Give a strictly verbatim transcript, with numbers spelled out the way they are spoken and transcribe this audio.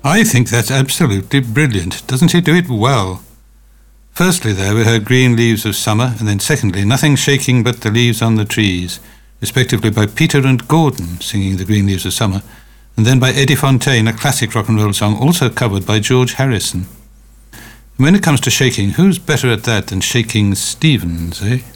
I think that's absolutely brilliant. Doesn't he do it well? Firstly, there, we heard Green Leaves of Summer, and then secondly, Nothing Shaking But the Leaves on the Trees, respectively by Peter and Gordon, singing the Green Leaves of Summer, and then by Eddie Fontaine, a classic rock and roll song, also covered by George Harrison. And when it comes to shaking, who's better at that than Shaking Stevens, eh?